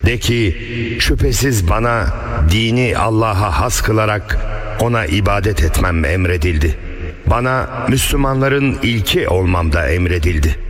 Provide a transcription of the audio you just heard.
De ki, şüphesiz bana dini Allah'a has kılarak ona ibadet etmem emredildi. Bana Müslümanların ilki olmam da emredildi.